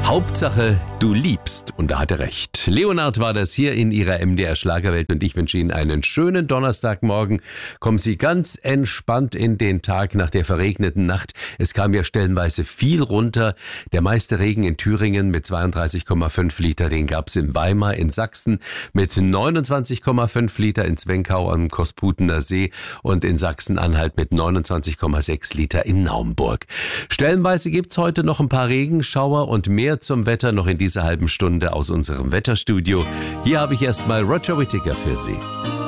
Hauptsache, du liebst. Und da hat er recht. Leonard war das hier in ihrer MDR Schlagerwelt und ich wünsche Ihnen einen schönen Donnerstagmorgen. Kommen Sie ganz entspannt in den Tag nach der verregneten Nacht. Es kam ja stellenweise viel runter. Der meiste Regen in Thüringen mit 32,5 Liter, den gab es in Weimar in Sachsen mit 29,5 Liter, in Zwenkau am Kosputener See und in Sachsen-Anhalt mit 29,6 Liter in Naumburg. Stellenweise gibt's heute noch ein paar Regenschauer und mehr zum Wetter noch in dieser halben Stunde aus unserem Wetterstudio. Hier habe ich erstmal Roger Whittaker für Sie.